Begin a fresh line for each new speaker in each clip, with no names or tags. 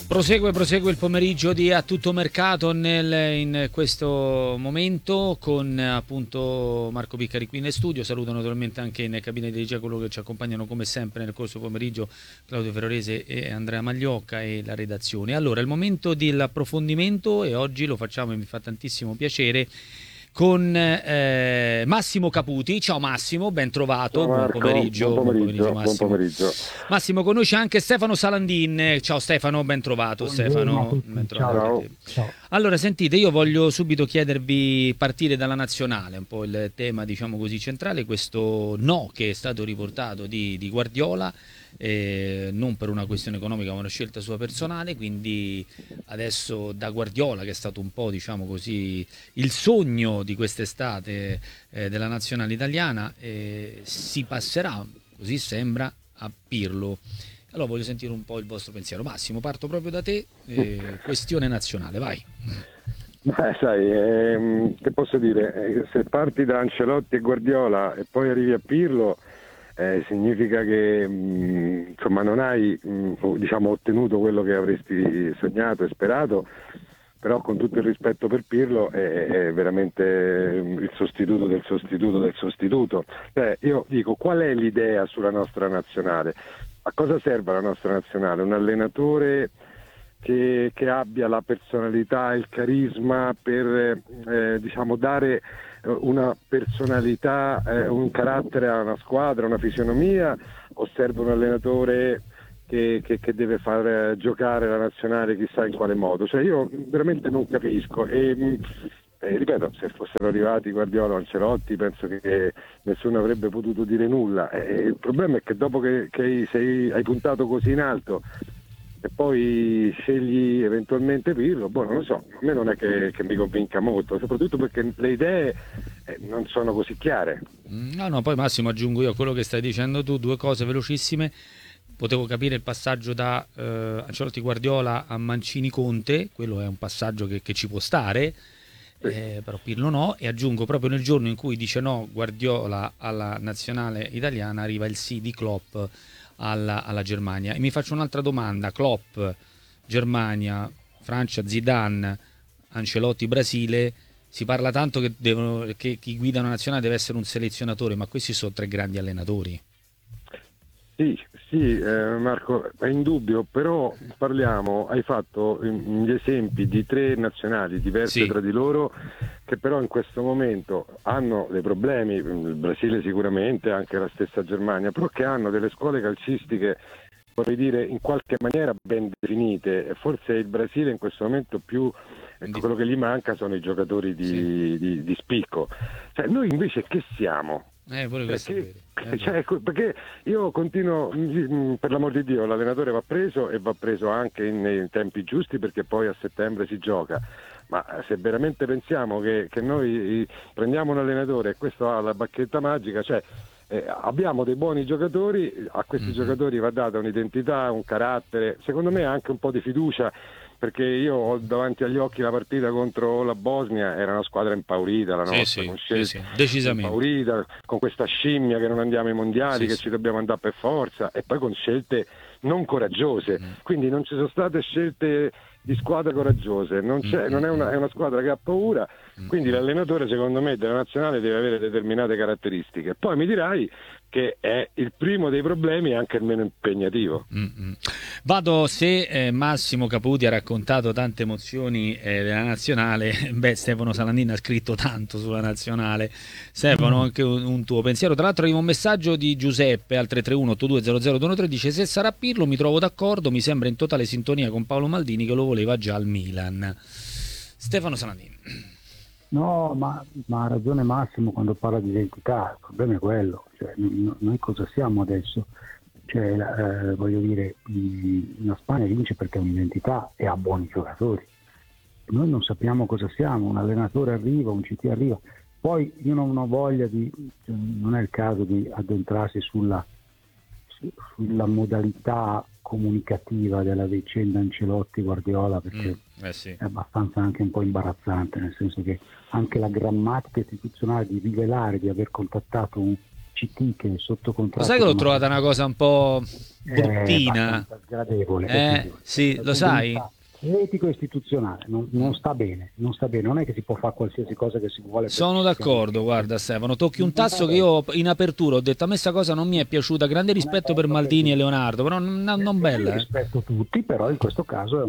Prosegue il pomeriggio di A Tutto Mercato in questo momento con appunto Marco Piccari qui in studio. Saluto naturalmente anche in cabina di regia coloro che ci accompagnano come sempre nel corso pomeriggio, Claudio Ferrarese e Andrea Magliocca e la redazione. Allora, il momento dell'approfondimento e oggi lo facciamo e mi fa tantissimo piacere con Massimo Caputi. Ciao Massimo, ben trovato.
Ciao Marco,
buon pomeriggio Massimo.
buon pomeriggio.
Massimo, con noi c'è anche Stefano Salandin. Ciao Stefano, ben trovato.
Buongiorno
Stefano, ben trovato.
Ciao.
Allora, sentite, io voglio subito chiedervi, partire dalla nazionale, un po' il tema, diciamo così, centrale, questo no che è stato riportato di Guardiola, non per una questione economica ma una scelta sua personale, quindi adesso da Guardiola, che è stato un po', diciamo così, il sogno di quest'estate della nazionale italiana, si passerà, così sembra, a Pirlo. Allora voglio sentire un po' il vostro pensiero. Massimo, parto proprio da te, questione nazionale, vai.
Sai, che posso dire? Se parti da Ancelotti e Guardiola e poi arrivi a Pirlo, significa che insomma non hai diciamo ottenuto quello che avresti sognato e sperato, però con tutto il rispetto per Pirlo è veramente il sostituto del sostituto del sostituto. Io dico, qual è l'idea sulla nostra nazionale? A cosa serve la nostra nazionale? Un allenatore che abbia la personalità e il carisma per diciamo dare una personalità, un carattere a una squadra, una fisionomia, o serve un allenatore che deve far giocare la nazionale chissà in quale modo? Cioè io veramente non capisco e ripeto, se fossero arrivati Guardiola o Ancelotti penso che nessuno avrebbe potuto dire nulla. Il problema è che dopo che hai puntato così in alto e poi scegli eventualmente Pirlo, non lo so, a me non è che mi convinca molto, soprattutto perché le idee non sono così chiare.
No, poi Massimo, aggiungo io a quello che stai dicendo tu due cose velocissime. Potevo capire il passaggio da Ancelotti Guardiola a Mancini Conte, quello è un passaggio che ci può stare, però Pirlo no, e aggiungo proprio nel giorno in cui dice no Guardiola alla nazionale italiana arriva il sì di Klopp alla Germania. E mi faccio un'altra domanda: Klopp, Germania, Francia, Zidane, Ancelotti, Brasile, si parla tanto che chi guida una nazionale deve essere un selezionatore, ma questi sono tre grandi allenatori.
Sì, Marco, è indubbio, però hai fatto gli esempi di tre nazionali diverse tra di loro, che però in questo momento hanno dei problemi, il Brasile sicuramente, anche la stessa Germania, però che hanno delle scuole calcistiche, vorrei dire, in qualche maniera ben definite, e forse il Brasile in questo momento più quello che gli manca sono i giocatori di spicco. Cioè, noi invece che siamo? Perché io continuo, per l'amor di Dio, l'allenatore va preso e va preso anche nei tempi giusti, perché poi a settembre si gioca, ma se veramente pensiamo che noi prendiamo un allenatore e questo ha la bacchetta magica, cioè abbiamo dei buoni giocatori, a questi giocatori va data un'identità, un carattere, secondo me anche un po' di fiducia, perché io ho davanti agli occhi la partita contro la Bosnia, era una squadra impaurita la nostra, con scelte
decisamente
impaurita, con questa scimmia che non andiamo ai mondiali, ci dobbiamo andare per forza, e poi con scelte non coraggiose, quindi non ci sono state scelte di squadre coraggiose, è una squadra che ha paura, quindi l'allenatore secondo me della nazionale deve avere determinate caratteristiche. Poi mi dirai che è il primo dei problemi e anche il meno impegnativo.
Vado, se Massimo Caputi ha raccontato tante emozioni della nazionale, Stefano Salandini ha scritto tanto sulla nazionale. Stefano, anche un tuo pensiero. Tra l'altro arriva un messaggio di Giuseppe al 331-8200-213, dice: se sarà Pirlo mi trovo d'accordo, mi sembra in totale sintonia con Paolo Maldini che lo voleva già al Milan. Stefano Salandini.
No, ma ha ragione Massimo quando parla di identità, il problema è quello, cioè, noi cosa siamo adesso? Cioè, voglio dire, la Spagna vince perché ha un'identità e ha buoni giocatori, noi non sappiamo cosa siamo, un allenatore arriva, un CT arriva, poi io non ho voglia non è il caso di addentrarsi sulla modalità comunicativa della vicenda Ancelotti-Guardiola, perché è abbastanza anche un po' imbarazzante, nel senso che anche la grammatica istituzionale di rivelare di aver contattato un CT che è sotto contratto.
Lo sai che l'ho trovata una cosa un po' bruttina?
Sgradevole.
Sì, lo sai?
Etico istituzionale, non sta bene, non è che si può fare qualsiasi cosa che si vuole.
Sono d'accordo, guarda Stefano, tocchi un tasto che io in apertura ho detto, a me sta cosa non mi è piaciuta, grande rispetto per Maldini e Leonardo, però non bella.
Rispetto tutti, però in questo caso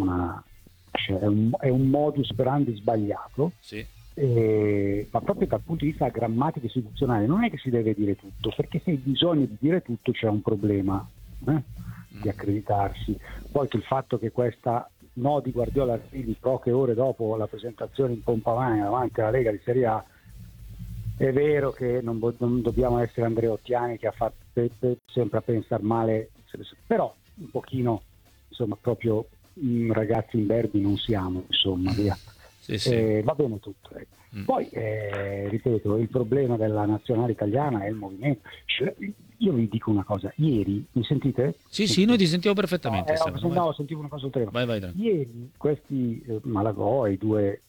è un modus operandi sbagliato.
Sì.
Ma proprio dal punto di vista grammatico istituzionale non è che si deve dire tutto, perché se hai bisogno di dire tutto c'è un problema di accreditarsi. Poi il fatto che questa no di Guardiola arrivi poche ore dopo la presentazione in pompa magna davanti alla Lega di Serie A, è vero che non dobbiamo essere Andreottiani che ha fatto sempre a pensare male, però un pochino, insomma, proprio ragazzi imberbi non siamo, insomma, via.
Sì.
Va bene tutto. Poi, ripeto, il problema della nazionale italiana è il movimento. Io vi dico una cosa, ieri, mi sentite?
Sì, noi ti sentiamo perfettamente.
Sentivo una cosa ulteriore.
Vai.
Ieri questi Malagò, i due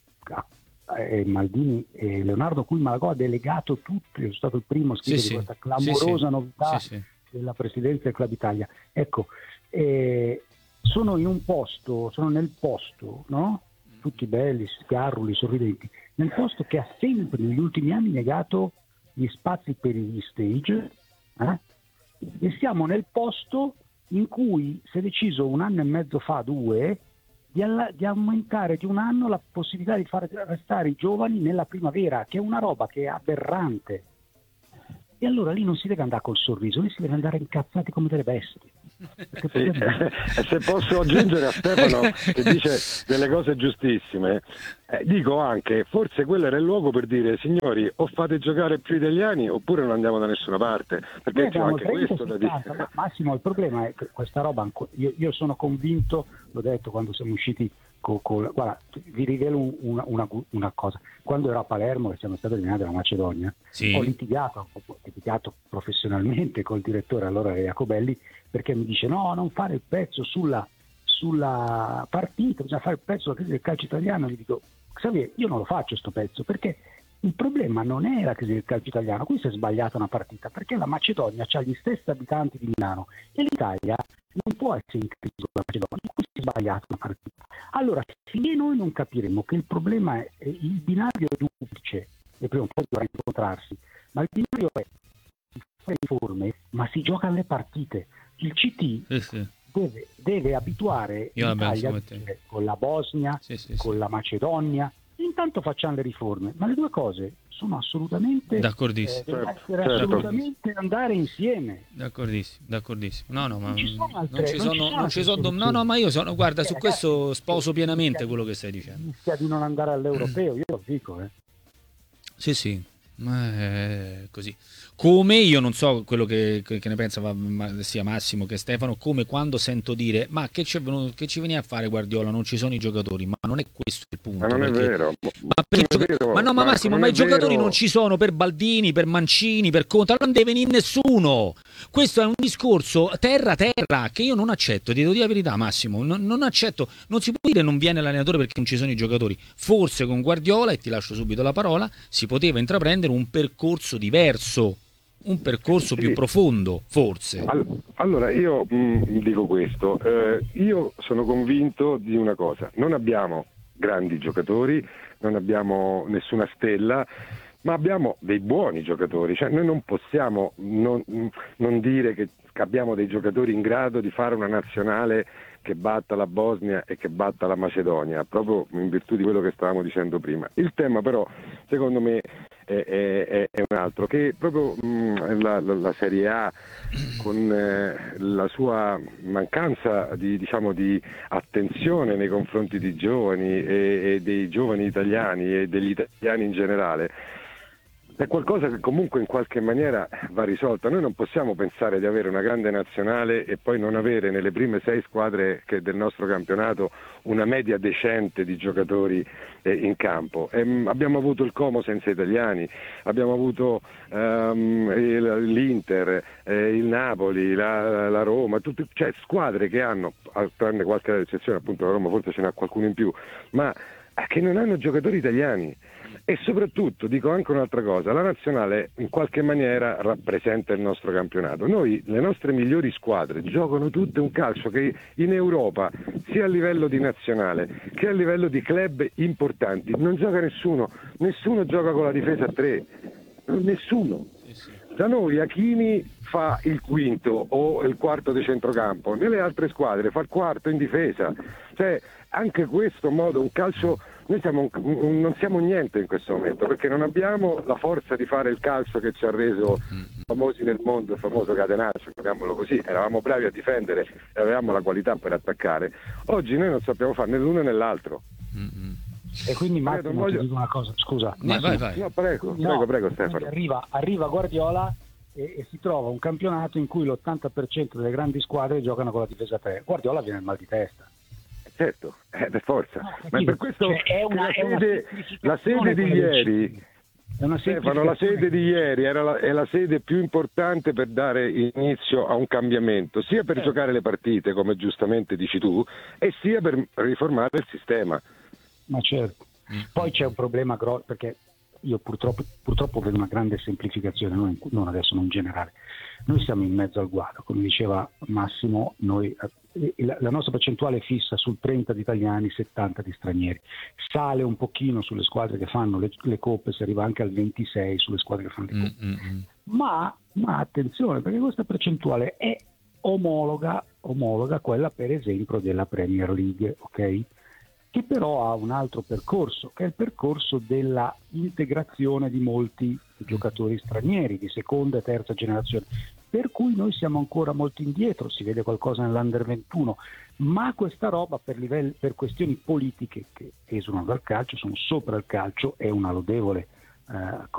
Maldini e Leonardo, cui Malagò ha delegato tutto, è stato il primo a scrivere di questa clamorosa novità della presidenza del Club Italia. Ecco, sono nel posto, no? Tutti belli, sgarruli, sorridenti, nel posto che ha sempre negli ultimi anni negato gli spazi per gli stage, e siamo nel posto in cui si è deciso 1 anno e mezzo fa, 2, di aumentare di 1 anno la possibilità di far restare i giovani nella primavera, che è una roba che è aberrante. E allora lì non si deve andare col sorriso, lì si deve andare incazzati come delle bestie.
Sì, se posso aggiungere a Stefano che dice delle cose giustissime, dico anche, forse quello era il luogo per dire: signori, o fate giocare più italiani oppure non andiamo da nessuna parte, perché c'è anche 30, questo 70, da dire.
Ma Massimo, il problema è che questa roba, io sono convinto, l'ho detto quando siamo usciti guarda, vi rivelo una cosa. Quando ero a Palermo, che siamo stati eliminati dalla Macedonia, ho litigato professionalmente col direttore, allora era Jacobelli, perché mi dice: no, non fare il pezzo sulla partita, bisogna fare il pezzo sulla crisi del calcio italiano. Gli dico: Xavier, io non lo faccio sto pezzo, perché il problema non è la crisi del calcio italiano, qui si è sbagliata una partita, perché la Macedonia ha gli stessi abitanti di Milano e l'Italia non può essere in crisi con la Macedonia, qui si è sbagliata una partita. Allora, finché noi non capiremo che il problema è il binario è duplice, e prima o poi dovrà incontrarsi, ma il binario è fare riforme, ma si gioca alle partite. Il CT deve abituare l'Italia con la Bosnia, con la Macedonia. Intanto facciamo le riforme, ma le due cose sono assolutamente assolutamente andare insieme.
D'accordissimo. No, ma non ci sono. No, ma io sono, guarda, su questo sposo pienamente quello che stai dicendo.
Rischia di non andare all'europeo, io lo dico,
Sì, ma è così. Come io non so quello che ne pensa sia Massimo che Stefano, come quando sento dire: ma che ci veniva a fare Guardiola, non ci sono i giocatori, ma non è questo il punto.
Ma non è vero.
Ma Massimo, ma i giocatori non ci sono per Baldini, per Mancini, per Conte, non deve venire nessuno. Questo è un discorso terra che io non accetto, ti devo dire la verità, Massimo, non accetto. Non si può dire non viene l'allenatore perché non ci sono i giocatori. Forse con Guardiola, e ti lascio subito la parola, si poteva intraprendere un percorso diverso, un percorso più profondo, forse.
Allora io dico questo, io sono convinto di una cosa: non abbiamo grandi giocatori, non abbiamo nessuna stella, ma abbiamo dei buoni giocatori, cioè noi non possiamo non dire che abbiamo dei giocatori in grado di fare una nazionale che batta la Bosnia e che batta la Macedonia, proprio in virtù di quello che stavamo dicendo prima. Il tema però, secondo me, è un altro, che proprio la Serie A, con la sua mancanza di attenzione nei confronti dei giovani e dei giovani italiani e degli italiani in generale, è qualcosa che comunque in qualche maniera va risolta. Noi non possiamo pensare di avere una grande nazionale e poi non avere nelle prime 6 squadre del nostro campionato una media decente di giocatori in campo. Abbiamo avuto il Como senza italiani, abbiamo avuto l'Inter, il Napoli, la Roma, cioè squadre che hanno, tranne qualche eccezione, appunto la Roma forse ce n'ha qualcuno in più, ma che non hanno giocatori italiani. E soprattutto dico anche un'altra cosa, la nazionale in qualche maniera rappresenta il nostro campionato. Noi, le nostre migliori squadre giocano tutte un calcio che in Europa, sia a livello di nazionale che a livello di club importanti, non gioca nessuno gioca con la difesa a 3, nessuno. Da noi Hakimi fa il quinto o il quarto di centrocampo, nelle altre squadre fa il quarto in difesa, cioè anche questo modo, un calcio, noi non siamo niente in questo momento perché non abbiamo la forza di fare il calcio che ci ha reso famosi nel mondo, il famoso catenaccio, chiamiamolo così, eravamo bravi a difendere e avevamo la qualità per attaccare. Oggi noi non sappiamo fare né l'uno né l'altro.
E quindi Massimo, ti dico una cosa, scusa.
Vai.
No, prego Stefano.
Arriva Guardiola e si trova un campionato in cui l'80% delle grandi squadre giocano con la difesa 3. Guardiola viene il mal di testa.
Certo, per forza. Ma è per questo
la
sede di ieri,
Stefano,
la sede di ieri è la sede più importante per dare inizio a un cambiamento, sia per giocare le partite, come giustamente dici tu, e sia per riformare il sistema.
Ma certo. Poi c'è un problema grosso, perché io purtroppo vedo una grande semplificazione, non adesso, non generale. Noi siamo in mezzo al guado, come diceva Massimo, la nostra percentuale è fissa sul 30 di italiani, 70 di stranieri. Sale un pochino sulle squadre che fanno le coppe, si arriva anche al 26 sulle squadre che fanno le coppe. Ma attenzione, perché questa percentuale è omologa a quella per esempio della Premier League, ok? Che però ha un altro percorso, che è il percorso della integrazione di molti giocatori stranieri di seconda e terza generazione, per cui noi siamo ancora molto indietro, si vede qualcosa nell'Under 21, ma questa roba per questioni politiche che esulano dal calcio, sono sopra il calcio, è una lodevole